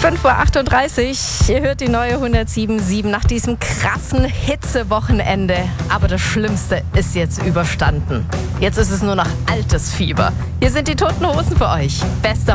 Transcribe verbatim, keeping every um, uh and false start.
fünf Uhr achtunddreißig, ihr hört die neue hundertsieben Komma sieben nach diesem krassen Hitzewochenende. Aber das Schlimmste ist jetzt überstanden. Jetzt ist es nur noch altes Fieber. Hier sind die Toten Hosen für euch. Bester